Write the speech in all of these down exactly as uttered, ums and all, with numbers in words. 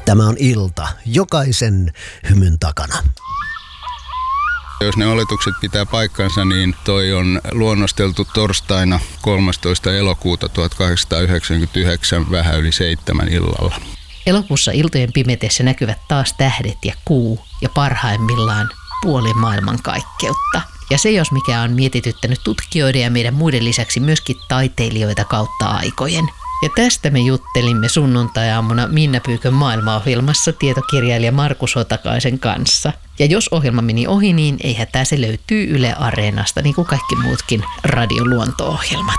Tämä on ilta jokaisen hymyn takana. Jos ne oletukset pitää paikkansa, niin toi on luonnosteltu torstaina kolmastoista elokuuta tuhatkahdeksansataayhdeksänkymmentäyhdeksän vähän yli seitsemän illalla. Elokuussa iltojen pimetessä näkyvät taas tähdet ja kuu ja parhaimmillaan puoli maailmankaikkeutta. Ja se, jos mikä on mietityttänyt tutkijoiden ja meidän muiden lisäksi myöskin taiteilijoita kautta aikojen. Ja tästä me juttelimme sunnuntai-aamuna Minna Pyykön maailmaohjelmassa tietokirjailija Markus Hotakaisen kanssa. Ja jos ohjelma meni ohi, niin ei hätää, se löytyy Yle Areenasta, niin kuin kaikki muutkin radioluonto-ohjelmat.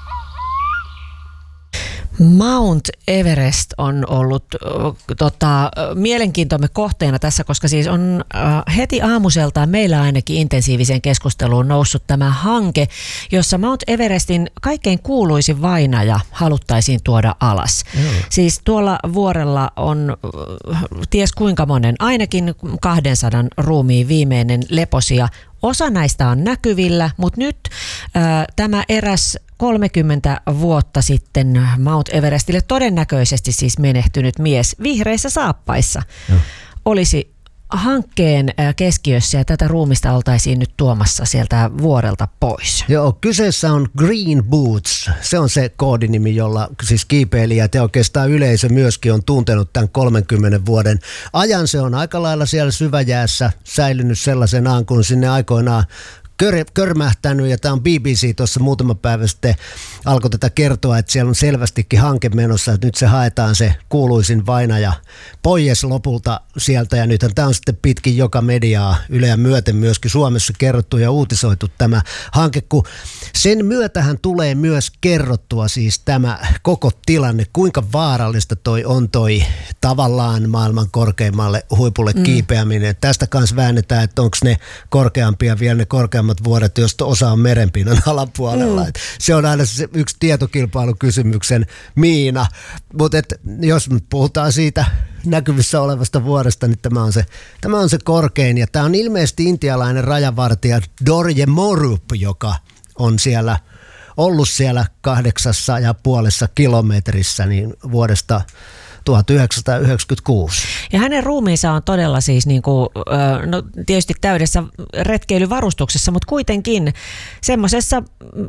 Mount Everest on ollut tota, mielenkiintomme kohteena tässä, koska siis on äh, heti aamuseltaan meillä ainakin intensiiviseen keskusteluun noussut tämä hanke, jossa Mount Everestin kaikkein kuuluisin vainaja haluttaisiin tuoda alas. Mm. Siis tuolla vuorella on äh, ties kuinka monen, ainakin kahdensadan ruumiin viimeinen leposija. Osa näistä on näkyvillä, mutta nyt äh, tämä eräs kolmekymmentä vuotta sitten Mount Everestille todennäköisesti siis menehtynyt mies vihreissä saappaissa no. olisi hankkeen keskiössä ja tätä ruumista oltaisiin nyt tuomassa sieltä vuorelta pois. Joo, kyseessä on Green Boots. Se on se koodinimi, jolla siis kiipeilijät ja oikeastaan yleisö myöskin on tuntenut tämän kolmenkymmenen vuoden ajan. Se on aika lailla siellä syväjäässä säilynyt sellaisenaan, kun sinne aikoinaan Kör, körmähtänyt, ja tämä on B B C tuossa muutama päivä sitten alkoi tätä kertoa, että siellä on selvästikin hanke menossa, että nyt se haetaan se kuuluisin vainaja pois lopulta sieltä, ja nythän tämä on sitten pitkin joka mediaa Yleä myöten myöskin Suomessa kerrottu ja uutisoitu tämä hanke, kun sen myötähän tulee myös kerrottua siis tämä koko tilanne, kuinka vaarallista toi on toi tavallaan maailman korkeimmalle huipulle mm. kiipeäminen. Tästä kanssa väännetään, että onko ne korkeampia vielä ne korkeammat vuodet, josta osa on merenpinnan alapuolella. Mm. Se on aina se yksi tietokilpailukysymyksen miina, mutta jos puhutaan siitä näkyvissä olevasta vuodesta, niin tämä on se, tämä on se korkein, ja tämä on ilmeisesti intialainen rajavartija Dorje Morup, joka on siellä ollut siellä kahdeksassa ja puolessa kilometrissä niin vuodesta tuhatyhdeksänsataayhdeksänkymmentäkuusi. Ja hänen ruumiinsa on todella siis niin kuin, no tietysti täydessä retkeilyvarustuksessa, mutta kuitenkin semmoisessa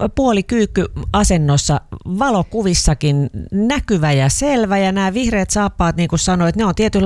puolikyykky-asennossa, valokuvissakin näkyvä ja selvä, ja nämä vihreät saappaat, niin kuin sanoit, ne on tietynlainen